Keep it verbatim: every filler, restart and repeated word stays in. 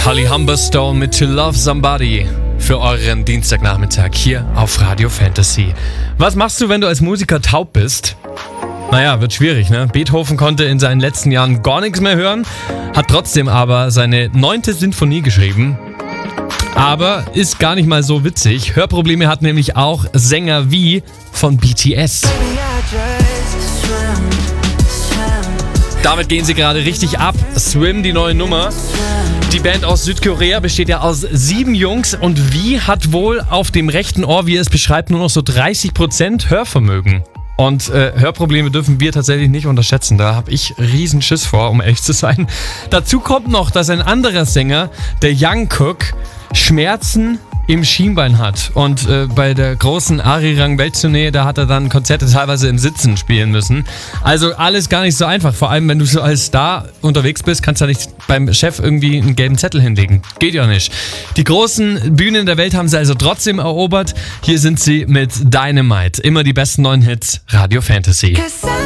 Holly Humberstone mit To Love Somebody für euren Dienstagnachmittag hier auf Radio Fantasy. Was machst du, wenn du als Musiker taub bist? Naja, wird schwierig, ne? Beethoven konnte in seinen letzten Jahren gar nichts mehr hören, hat trotzdem aber seine neunte Sinfonie geschrieben. Aber ist gar nicht mal so witzig. Hörprobleme hat nämlich auch Sänger wie von B T S. Damit gehen sie gerade richtig ab. Swim, die neue Nummer. Die Band aus Südkorea besteht ja aus sieben Jungs und wie hat wohl auf dem rechten Ohr, wie er es beschreibt, nur noch so dreißig Prozent Hörvermögen. Und äh, Hörprobleme dürfen wir tatsächlich nicht unterschätzen. Da habe ich riesen Schiss vor, um ehrlich zu sein. Dazu kommt noch, dass ein anderer Sänger, der Jungkook, Schmerzen im Schienbein hat. Und äh, bei der großen Arirang-Welttournee, da hat er dann Konzerte teilweise im Sitzen spielen müssen. Also alles gar nicht so einfach. Vor allem, wenn du so als Star unterwegs bist, kannst du ja nicht beim Chef irgendwie einen gelben Zettel hinlegen. Geht ja nicht. Die großen Bühnen der Welt haben sie also trotzdem erobert. Hier sind sie mit Dynamite. Immer die besten neuen Hits. Radio Fantasy.